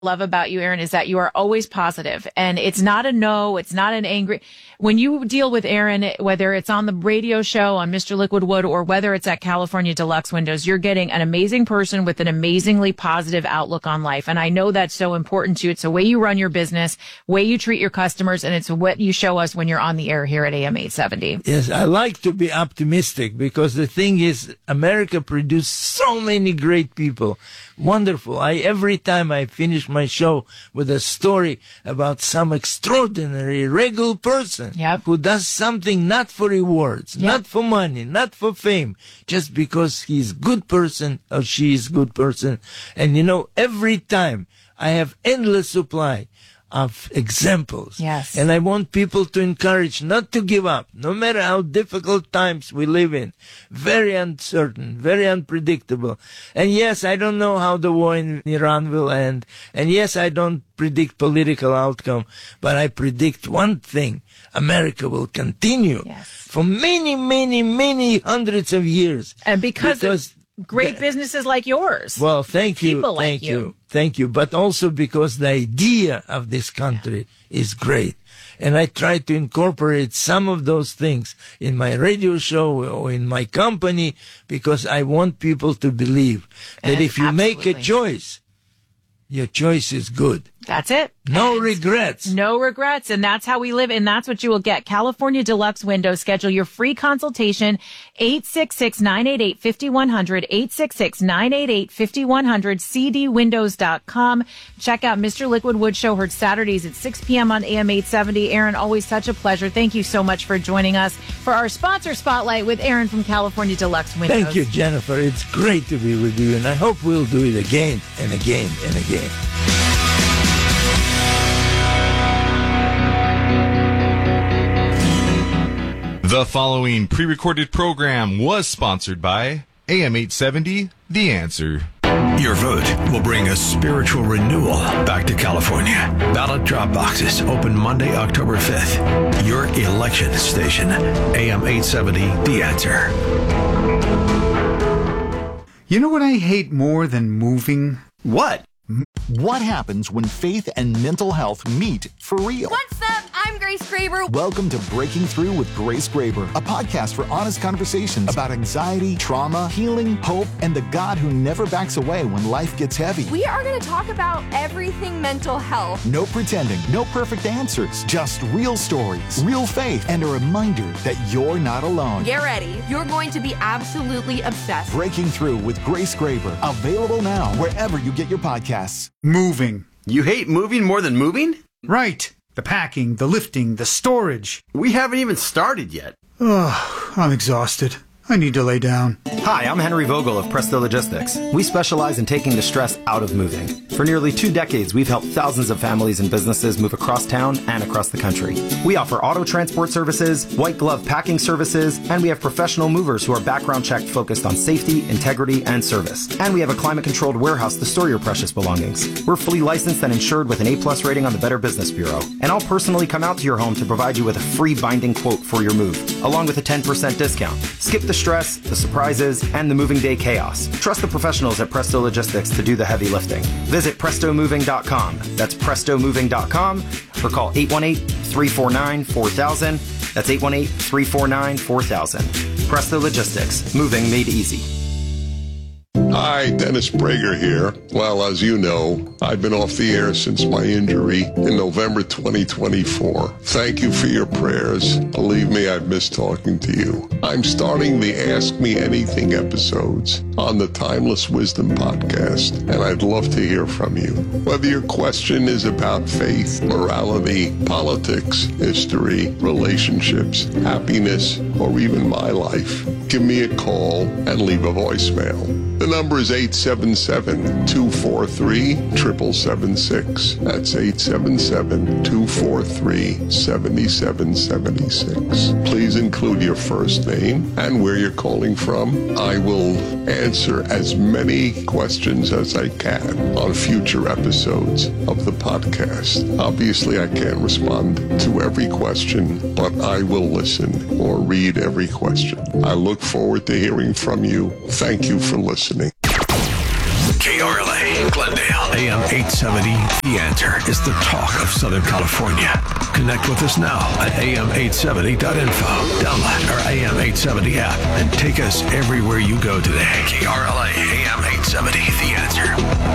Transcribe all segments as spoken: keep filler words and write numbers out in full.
love about you, Aaron, is that you are always positive, and it's not a no, it's not an angry. When you deal with Aaron, whether it's on the radio show on Mister Liquid Wood or whether it's at California Deluxe Windows, you're getting an amazing person with an amazingly positive outlook on life. And I know that's so important to you. It's the way you run your business, way you treat your customers, and it's what you show us when you're on the air here at A M eight seventy. Yes, I like to be optimistic because the thing is, America produced so many great people. Wonderful. I every time I finish my show with a story about some extraordinary, regular person yep. who does something not for rewards, yep. not for money, not for fame, just because he's a good person or she is a good person. And you know, every time I have endless supply of examples. Yes. And I want people to encourage not to give up, no matter how difficult times we live in. Very uncertain, very unpredictable. And yes, I don't know how the war in Iran will end. And yes, I don't predict political outcome, but I predict one thing. America will continue yes. for many, many, many hundreds of years. And because, because great businesses like yours. Well, thank you. People thank like you. you. Thank you. But also because the idea of this country yeah. is great. And I try to incorporate some of those things in my radio show or in my company because I want people to believe that and if you absolutely. make a choice, your choice is good. That's it. No and regrets. No regrets. And that's how we live. And that's what you will get. California Deluxe Windows. Schedule your free consultation. eight six six, nine eight eight, five one zero zero. eight six six, nine eight eight, five one zero zero. C D windows dot com. Check out Mister Liquid Wood Show. Heard Saturdays at six p.m. on A M eight seventy. Aaron, always such a pleasure. Thank you so much for joining us for our sponsor spotlight with Aaron from California Deluxe Windows. Thank you, Jennifer. It's great to be with you. And I hope we'll do it again and again and again. The following pre-recorded program was sponsored by A M eight seventy, The Answer. Your vote will bring a spiritual renewal back to California. Ballot drop boxes open Monday, October fifth. Your election station, A M eight seventy, The Answer. You know what I hate more than moving? What? What happens when faith and mental health meet for real? What's up? I'm Grace Graber. Welcome to Breaking Through with Grace Graber, a podcast for honest conversations about anxiety, trauma, healing, hope, and the God who never backs away when life gets heavy. We are going to talk about everything mental health. No pretending, no perfect answers, just real stories, real faith, and a reminder that you're not alone. Get ready. You're going to be absolutely obsessed. Breaking Through with Grace Graber, available now wherever you get your podcasts. Moving. You hate moving more than moving? Right. The packing, the lifting, the storage. We haven't even started yet. Oh, I'm exhausted. I need to lay down. Hi, I'm Henry Vogel of Presto Logistics. We specialize in taking the stress out of moving. For nearly two decades, we've helped thousands of families and businesses move across town and across the country. We offer auto transport services, white glove packing services, and we have professional movers who are background checked focused on safety, integrity, and service. And we have a climate-controlled warehouse to store your precious belongings. We're fully licensed and insured with an A-plus rating on the Better Business Bureau. And I'll personally come out to your home to provide you with a free binding quote for your move, along with a ten percent discount. Skip the stress, the surprises, and the moving day chaos. Trust the professionals at Presto Logistics to do the heavy lifting. Visit presto moving dot com. That's presto moving dot com or call eight one eight, three four nine, four thousand. That's eight one eight, three four nine, four thousand. Presto Logistics. Moving made easy. Hi, Dennis Prager here. Well, as you know, I've been off the air since my injury in November twenty twenty-four. Thank you for your prayers. Believe me, I've missed talking to you. I'm starting the Ask Me Anything episodes on the Timeless Wisdom podcast, and I'd love to hear from you. Whether your question is about faith, morality, politics, history, relationships, happiness, or even my life, give me a call and leave a voicemail. The number is eight seven seven, two four three, seven seven seven six. That's eight seven seven, two four three, seven seven seven six. Please include your first name and where you're calling from. I will answer as many questions as I can on future episodes of the podcast. Obviously, I can't respond to every question, but I will listen or read every question. I look forward to hearing from you. Thank you for listening. K R L A, Glendale, A M eight seventy, The Answer is the talk of Southern California. Connect with us now at A M eight seventy dot info. Download our A M eight seventy app and take us everywhere you go today. K R L A, A M eight seventy, The Answer.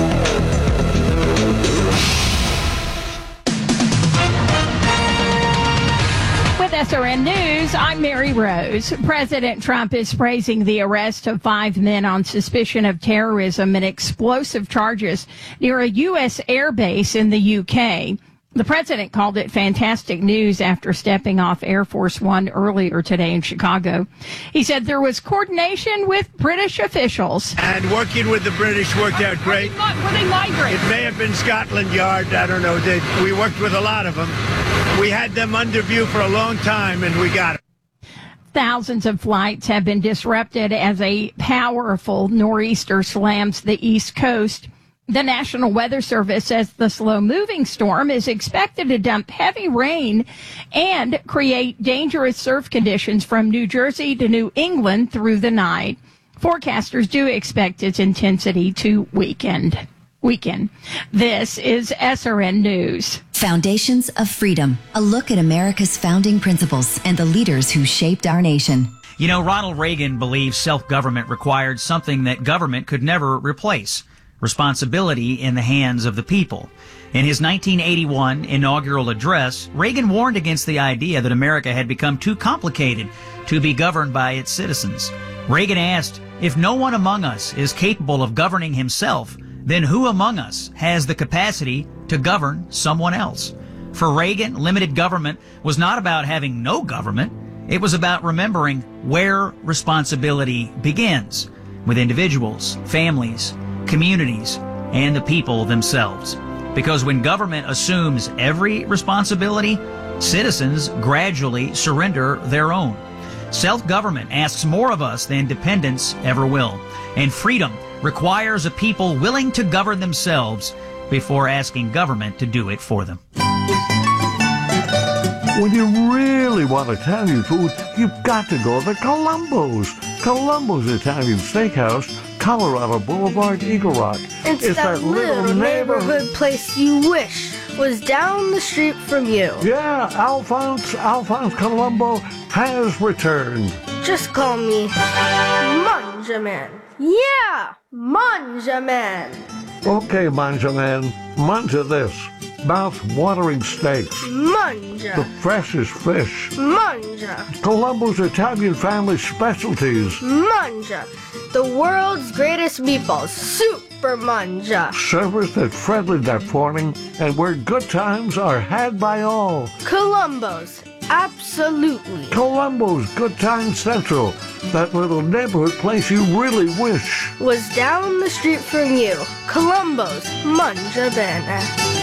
With S R N News, I'm Mary Rose. President Trump is praising the arrest of five men on suspicion of terrorism and explosive charges near a U S airbase in the U K. The president called it fantastic news after stepping off Air Force One earlier today in Chicago. He said there was coordination with British officials. And working with the British worked out great. Were they migrants? It may have been Scotland Yard. I don't know. They, we worked with a lot of them. We had them under view for a long time, and we got them. Thousands of flights have been disrupted as a powerful nor'easter slams the East Coast. The National Weather Service says the slow-moving storm is expected to dump heavy rain and create dangerous surf conditions from New Jersey to New England through the night. Forecasters do expect its intensity to weaken. Weaken. This is S R N News. Foundations of Freedom, a look at America's founding principles and the leaders who shaped our nation. You know, Ronald Reagan believed self-government required something that government could never replace: responsibility in the hands of the people. In his nineteen eighty-one inaugural address, Reagan warned against the idea that America had become too complicated to be governed by its citizens. Reagan asked, if no one among us is capable of governing himself, then who among us has the capacity to govern someone else? For Reagan, limited government was not about having no government. It was about remembering where responsibility begins, with individuals, families, communities, and the people themselves. Because when government assumes every responsibility, citizens gradually surrender their own. Self-government asks more of us than dependence ever will. And freedom requires a people willing to govern themselves before asking government to do it for them. When you really want Italian food, you've got to go to Columbo's. Columbo's Italian Steakhouse, Colorado Boulevard, Eagle Rock. It's, it's that, that little neighborhood, neighborhood place you wish was down the street from you. Yeah, Alphonse, Alphonse Columbo has returned. Just call me Manjaman. Yeah, Manjaman. Okay, Manjaman, manja this. Mouth-watering steaks. Manja. The freshest fish. Manja. Columbo's Italian family specialties. Manja. The world's greatest meatballs. Super Manja. Service that's friendly that morning and where good times are had by all. Columbo's. Absolutely. Columbo's Good Time Central. That little neighborhood place you really wish was down the street from you. Columbo's Manja Bene.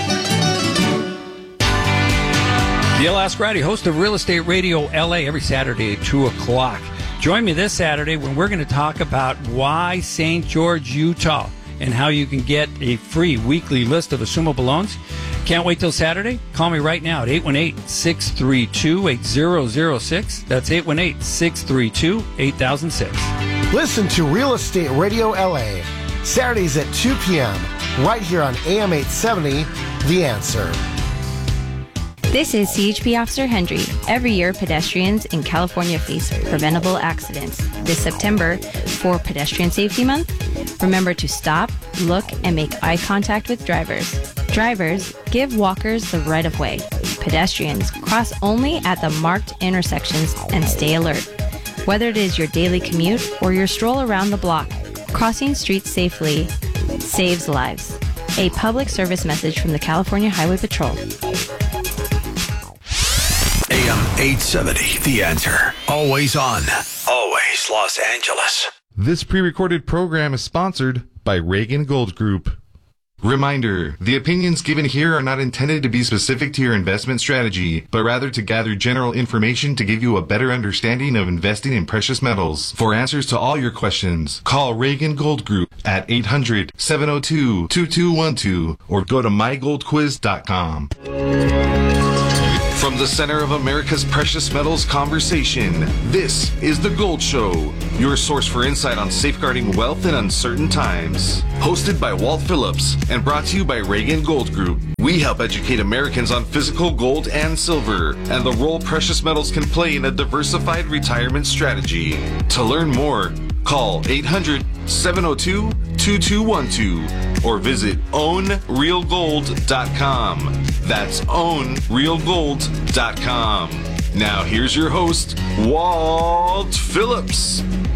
Neil Ascarati, host of Real Estate Radio L A, every Saturday at two o'clock. Join me this Saturday when we're going to talk about why Saint George, Utah, and how you can get a free weekly list of assumable loans. Can't wait till Saturday? Call me right now at eight one eight, six three two, eight zero zero six. That's eight one eight, six three two, eight thousand six. Listen to Real Estate Radio L A, Saturdays at two p.m., right here on A M eight seventy, The Answer. This is C H P Officer Hendry. Every year, pedestrians in California face preventable accidents. This September, for Pedestrian Safety Month, remember to stop, look, and make eye contact with drivers. Drivers, give walkers the right of way. Pedestrians, cross only at the marked intersections and stay alert. Whether it is your daily commute or your stroll around the block, crossing streets safely saves lives. A public service message from the California Highway Patrol. A M eight seventy, The Answer. Always on. Always Los Angeles. This pre-recorded program is sponsored by Reagan Gold Group. Reminder, the opinions given here are not intended to be specific to your investment strategy, but rather to gather general information to give you a better understanding of investing in precious metals. For answers to all your questions, call Reagan Gold Group at eight hundred, seven oh two, two two one two or go to my gold quiz dot com. From the center of America's precious metals conversation, this is The Gold Show, your source for insight on safeguarding wealth in uncertain times. Hosted by Walt Phillips and brought to you by Reagan Gold Group, we help educate Americans on physical gold and silver and the role precious metals can play in a diversified retirement strategy. To learn more, call eight hundred, seven oh two, two two one two or visit own real gold dot com. That's own real gold dot com. Now here's your host, Walt Phillips.